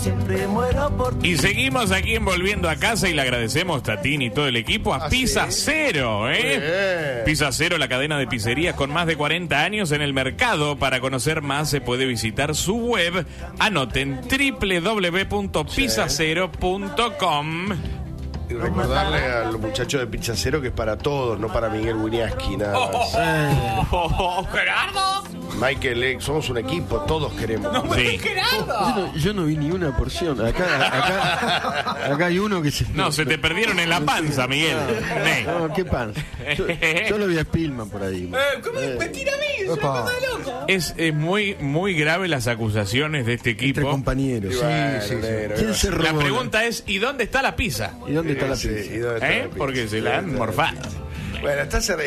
Siempre muero por ti. Y seguimos aquí en Volviendo a Casa y le agradecemos, Tatín y todo el equipo, a Pizza Cero, Pizza Cero, la cadena de pizzerías con más de 40 años en el mercado. Para conocer más se puede visitar su web. Anoten www.pizzacero.com. Y recordarle a los muchachos de Pizza Cero que es para todos, no para Miguel Winiaski, nada más. ¡Gerardo! Michael, somos un equipo, todos queremos. No, sí. ¡Gerardo! Yo no vi ni una porción. Acá hay uno que se... No, se te perdieron en la panza, Miguel. No, ¿qué panza? Yo lo vi a Spillman por ahí. ¿Cómo me tira a mí? Es una cosa de loco. Es muy grave las acusaciones de este equipo. Entre compañeros. Sí. ¿Quién se robó? La pregunta es, ¿y dónde está la pizza? ¿Y dónde está la Sí, pizza? ¿y dónde está la pizza? Porque se la han morfado. Bueno,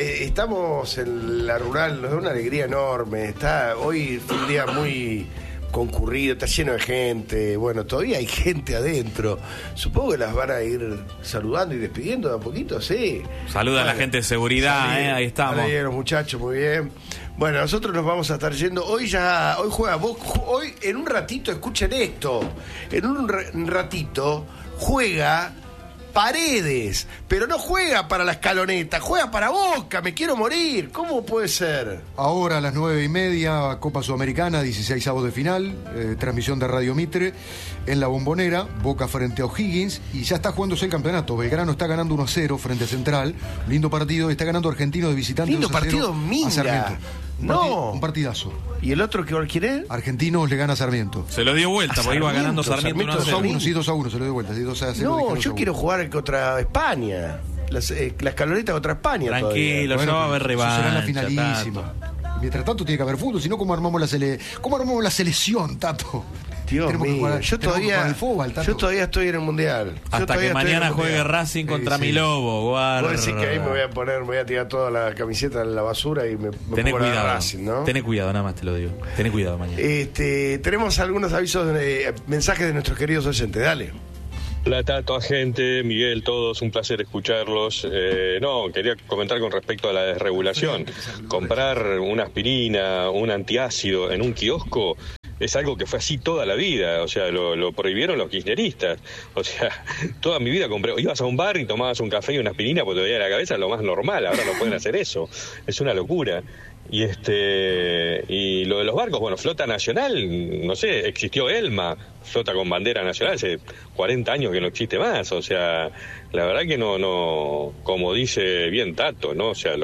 estamos en la rural, nos da una alegría enorme. Hoy fue un día muy concurrido, está lleno de gente. Bueno, todavía hay gente adentro. Supongo que las van a ir saludando y despidiendo de a poquito, sí. Saluda a la gente de seguridad, ahí estamos. Ahí los muchachos, muy bien. Bueno, nosotros nos vamos a estar yendo. Hoy juega hoy en un ratito, escuchen esto. En un ratito juega Paredes, pero no juega para la Escaloneta, juega para Boca, me quiero morir. ¿Cómo puede ser? Ahora a las 9:30, Copa Sudamericana, 16avos de final, transmisión de Radio Mitre en la Bombonera, Boca frente a O'Higgins, y ya está jugándose el campeonato. Belgrano está ganando 1-0 frente a Central, lindo partido, está ganando Argentino de visitante. Lindo 2-0 partido, a Sarmiento. Un partidazo. ¿Y el otro quién es? Argentinos le gana a Sarmiento. Se lo dio vuelta, porque iba ganando Sarmiento 2-1, sí, 2-1, se lo dio vuelta. Sí, 2-0. No, yo quiero jugar contra España. La Escaloneta contra España. Tranquilo, bueno, ya va a haber revancha. Será la finalísima. Mientras tanto tiene que haber fútbol, si no, ¿cómo armamos la selección, Tato? Dios mío, yo todavía estoy en el Mundial. Hasta que mañana juegue Racing contra mi Lobo. Vos decís que ahí me voy a tirar toda la camiseta en la basura y me Tené pongo cuidado, la Racing, ¿no? Tené cuidado, nada más te lo digo. Tené cuidado mañana. Tenemos algunos avisos, mensajes de nuestros queridos oyentes. Dale. Hola Tato, agente, Miguel, todos, un placer escucharlos. Quería comentar con respecto a la desregulación. Comprar una aspirina, un antiácido en un kiosco es algo que fue así toda la vida, o sea, lo prohibieron los kirchneristas. O sea, toda mi vida ibas a un bar y tomabas un café y una aspirina porque te dolía la cabeza, lo más normal, ahora no pueden hacer eso, es una locura. Y lo de los barcos, bueno, flota nacional, no sé, existió Elma, flota con bandera nacional, hace 40 años que no existe más, o sea, la verdad que no, como dice bien Tato, ¿no? O sea,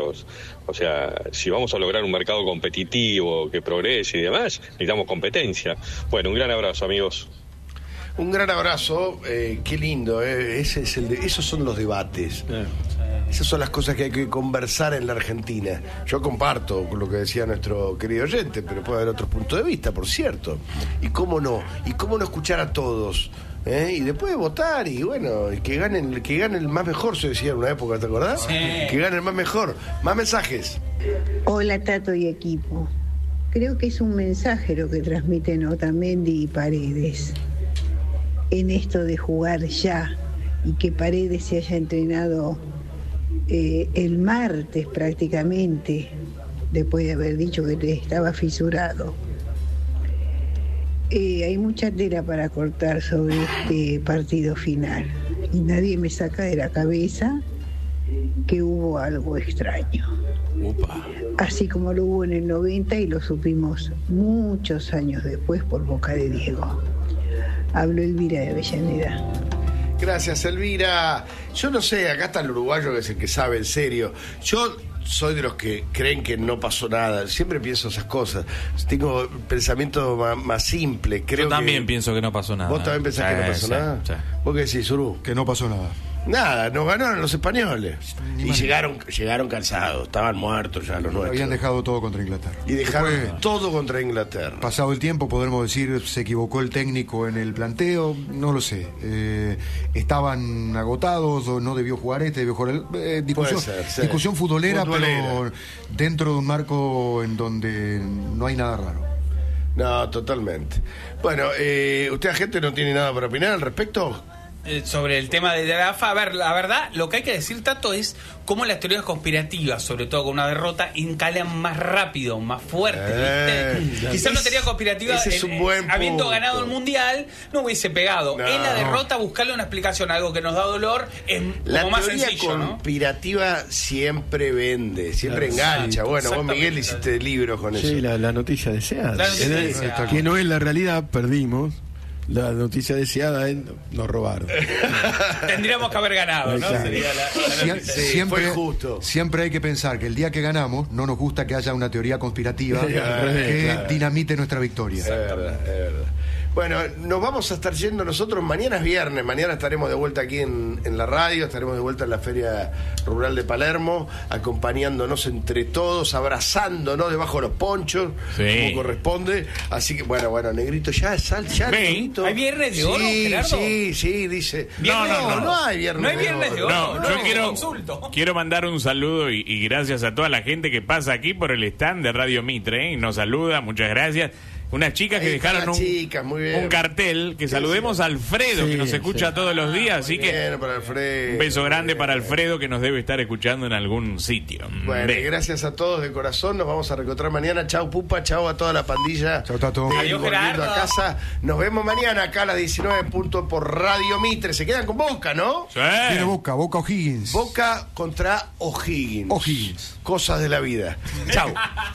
si vamos a lograr un mercado competitivo, que progrese y demás, necesitamos competencia. Bueno, un gran abrazo, amigos. Un gran abrazo, qué lindo, esos son los debates. Esas son las cosas que hay que conversar en la Argentina. Yo comparto con lo que decía nuestro querido oyente, pero puede haber otros puntos de vista, por cierto. Y cómo no escuchar a todos. Y después votar y bueno, que gane el más mejor, se decía en una época, ¿te acordás? Sí. Que gane el más mejor. Más mensajes. Hola Tato y equipo. Creo que es un mensaje lo que transmiten Otamendi y Paredes en esto de jugar ya, y que Paredes se haya entrenado el martes prácticamente, después de haber dicho que estaba fisurado. Hay mucha tela para cortar sobre este partido final y nadie me saca de la cabeza que hubo algo extraño. Upa. Así como lo hubo en el 90 y lo supimos muchos años después por boca de Diego. Hablo Elvira de Avellaneda. Gracias, Elvira. Yo no sé, acá está el uruguayo que es el que sabe en serio. Yo soy de los que creen que no pasó nada. Siempre pienso esas cosas. Tengo pensamiento más simple. Yo también pienso que no pasó nada. ¿Vos también pensás que no pasó nada? Sí. ¿Vos qué decís, Uru? Que no pasó nada. Nada, nos ganaron los españoles. Y llegaron cansados, estaban muertos ya los nuestros. Habían dejado todo contra Inglaterra. Y dejaron todo contra Inglaterra. Pasado el tiempo, podremos decir, se equivocó el técnico en el planteo, no lo sé. Estaban agotados, o no debió jugar debió jugar discusión futbolera, pero dentro de un marco en donde no hay nada raro. No, totalmente. Bueno, ¿usted, agente, no tiene nada para opinar al respecto? sobre el tema de la AFA. A ver, la verdad, lo que hay que decir, Tato, es cómo las teorías conspirativas, sobre todo con una derrota, encalan más rápido, más fuerte, ¿viste? Quizás una teoría conspirativa, es un buen habiendo punto. ganado el Mundial, no hubiese pegado. No. En la derrota, buscarle una explicación a algo que nos da dolor es La como más teoría sencillo, ¿no? conspirativa siempre vende, siempre engancha. Bueno, vos, Miguel, hiciste libros con eso. Sí, la noticia deseada. La noticia deseada. Que no es la realidad, perdimos. La noticia deseada es nos robaron. Tendríamos que haber ganado, ¿no? Exacto. Sería la noticia. Fue justo. Siempre hay que pensar que el día que ganamos no nos gusta que haya una teoría conspirativa que claro. dinamite nuestra victoria. Es verdad, es verdad. Bueno, nos vamos a estar yendo nosotros. Mañana es viernes, mañana estaremos de vuelta aquí en la radio, estaremos de vuelta en la Feria Rural de Palermo, acompañándonos entre todos, abrazándonos debajo de los ponchos, como corresponde. Así que, bueno, Negrito, ya, Negrito. ¿Hay viernes de oro, Gerardo? Sí, dice. No hay viernes No hay viernes de oro. No, yo quiero mandar un saludo y gracias a toda la gente que pasa aquí por el stand de Radio Mitre, y nos saluda, muchas gracias. Unas chicas que dejaron un cartel, que saludemos a Alfredo, que nos escucha todos los días, así que para Alfredo. Un beso grande para Alfredo, que nos debe estar escuchando en algún sitio. Bueno, y gracias a todos de corazón, nos vamos a reencontrar mañana. Chau Pupa, chau a toda la pandilla. Chau, Tato. Adiós, Volviendo Gerardo. a casa. Nos vemos mañana acá a las 19 puntos por Radio Mitre. Se quedan con Boca, ¿no? Sí. Tiene Boca O'Higgins. Boca contra O'Higgins. O'Higgins. Cosas de la vida. Chau.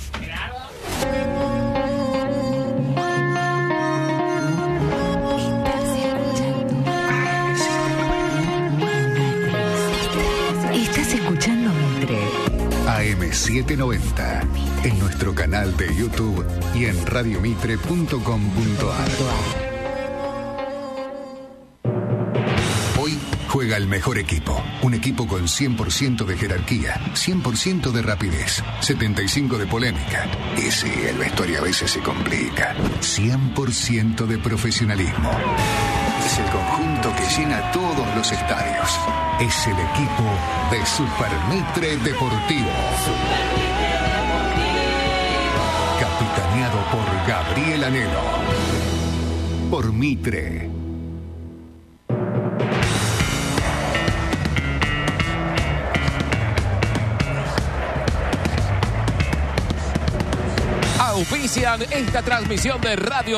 Estás escuchando Mitre. AM790 en nuestro canal de YouTube y en radiomitre.com.ar. Hoy juega el mejor equipo, un equipo con 100% de jerarquía, 100% de rapidez, 75% de polémica. Y sí, el vestuario a veces se complica. 100% de profesionalismo. Es el conjunto que llena todos los estadios. Es el equipo de Super Mitre Deportivo. Capitaneado por Gabriel Anelo. Por Mitre. Auspician esta transmisión de Radio